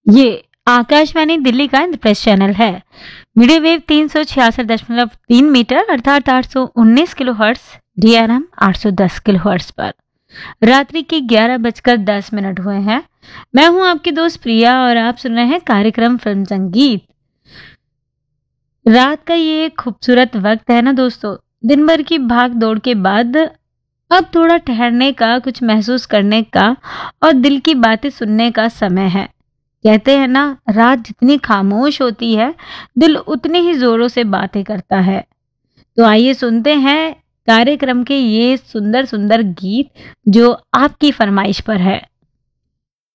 ये आकाशवाणी दिल्ली का इंद्रप्रस्थ चैनल है। मीडियम वेव 366.3 मीटर अर्थात 819 kilo hertz, DRM 810 kilo hertz पर रात्रि के 11:10 हुए हैं। मैं हूं आपकी दोस्त प्रिया और आप सुन रहे हैं कार्यक्रम फिल्म संगीत। रात का ये खूबसूरत वक्त है ना दोस्तों, दिन भर की भाग दौड़ के बाद अब थोड़ा ठहरने का, कुछ महसूस करने का और दिल की बातें सुनने का समय है। कहते हैं ना, रात जितनी खामोश होती है, दिल उतनी ही जोरों से बातें करता है। तो आइए सुनते हैं कार्यक्रम के ये सुंदर सुंदर गीत जो आपकी फरमाइश पर है।